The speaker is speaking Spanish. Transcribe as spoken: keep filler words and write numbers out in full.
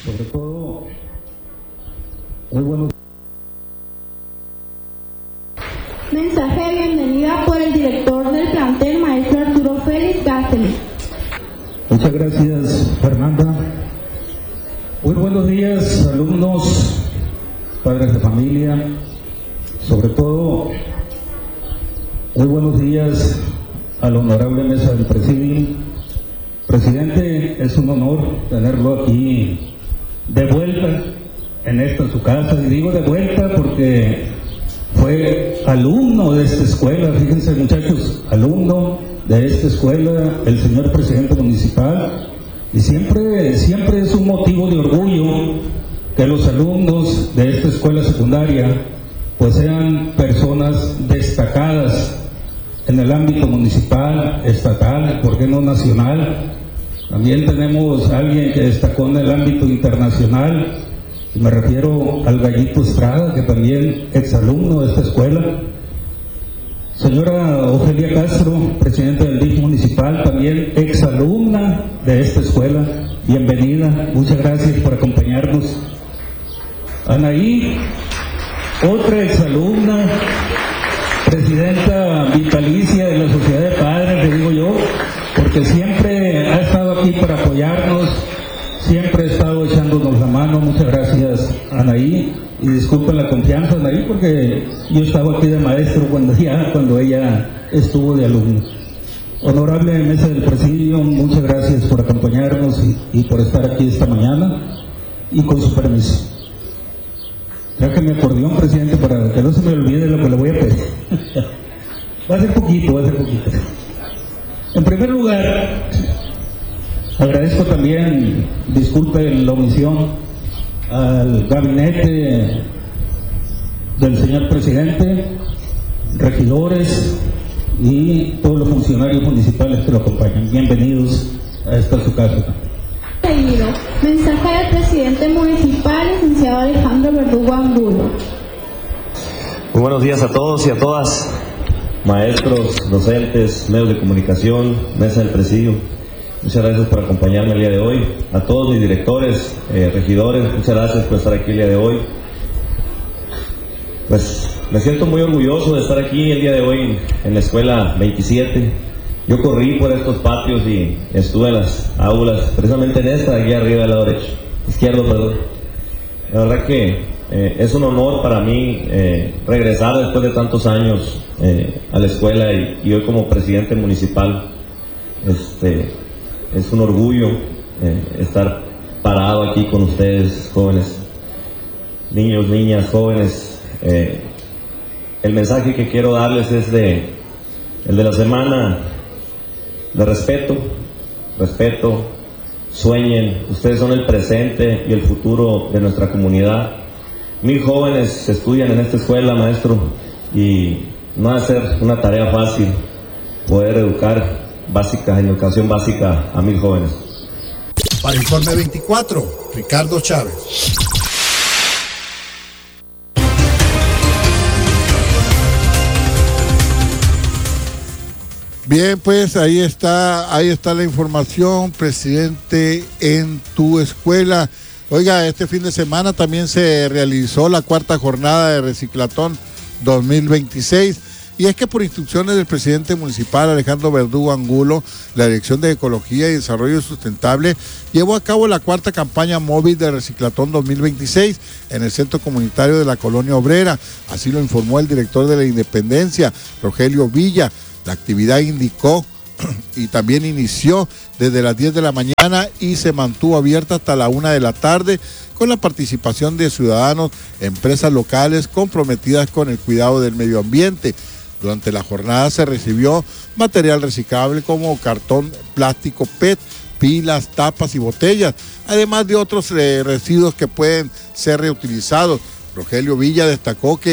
Sobre todo, muy buenos. Mensaje de bienvenida por el director del plantel, maestro Arturo Félix Gáceles. Muchas gracias, Fernanda. Muy buenos días, alumnos, padres de familia, sobre todo, muy buenos días al honorable mesa del presidium. Presidente, es un honor tenerlo aquí de vuelta en esta su casa, y digo de vuelta porque fue alumno de esta escuela, fíjense muchachos, alumno de esta escuela, el señor presidente municipal, y siempre, siempre es un motivo de orgullo que los alumnos de esta escuela secundaria pues sean personas destacadas en el ámbito municipal, estatal, ¿por qué no nacional? También tenemos a alguien que destacó en el ámbito internacional, y me refiero al Gallito Estrada, que también exalumno de esta escuela. Señora Ofelia Castro, presidenta del D I F municipal, también exalumna de esta escuela, bienvenida, muchas gracias por acompañarnos. Anaí, otra exalumna, presidenta vitalicia de la Sociedad de Padres, le digo yo, porque siempre ha estado aquí para apoyarnos, siempre ha estado echándonos la mano. Muchas gracias, Anaí, y disculpen la confianza, Anaí, porque yo estaba aquí de maestro cuando, ya, cuando ella estuvo de alumno. Honorable mesa del presidio, muchas gracias por acompañarnos y, y por estar aquí esta mañana, y con su permiso. Traje mi acordeón, presidente, para que no se me olvide lo que le voy a pedir. Va a ser poquito, va a ser poquito. En primer lugar, agradezco también, disculpen la omisión, al gabinete del señor presidente, regidores y todos los funcionarios municipales que lo acompañan. Bienvenidos a esta su casa. Seguido, mensaje del presidente municipal, licenciado Alejandro Verdugo Angulo. Muy buenos días a todos y a todas, maestros, docentes, medios de comunicación, mesa del presidio. Muchas gracias por acompañarme el día de hoy. A todos mis directores, eh, regidores, muchas gracias por estar aquí el día de hoy. Pues me siento muy orgulloso de estar aquí el día de hoy en la escuela veintisiete. Yo corrí por estos patios y estuve en las aulas, precisamente en esta, aquí arriba del lado derecho, izquierdo, perdón. La verdad que eh, es un honor para mí eh, regresar después de tantos años eh, a la escuela y, y hoy como presidente municipal. Este, es un orgullo eh, estar parado aquí con ustedes, jóvenes, niños, niñas, jóvenes. Eh, el mensaje que quiero darles es de el de la semana de respeto, respeto, sueñen, ustedes son el presente y el futuro de nuestra comunidad. Mil jóvenes estudian en esta escuela, maestro, y no va a ser una tarea fácil poder educar básica, en educación básica a mil jóvenes. Para Informe veinticuatro, Ricardo Chávez. Bien, pues ahí está, ahí está la información, presidente en tu escuela. Oiga, este fin de semana también se realizó la cuarta jornada de Reciclatón dos mil veintiséis. Y es que por instrucciones del presidente municipal Alejandro Verdugo Angulo, la Dirección de Ecología y Desarrollo Sustentable llevó a cabo la cuarta campaña móvil de Reciclatón dos mil veintiséis en el Centro Comunitario de la Colonia Obrera. Así lo informó el director de la Independencia, Rogelio Villa. La actividad indicó y también inició desde las diez de la mañana y se mantuvo abierta hasta la una de la tarde con la participación de ciudadanos, empresas locales comprometidas con el cuidado del medio ambiente. Durante la jornada se recibió material reciclable como cartón, plástico, P E T, pilas, tapas y botellas, además de otros eh, residuos que pueden ser reutilizados. Rogelio Villa destacó que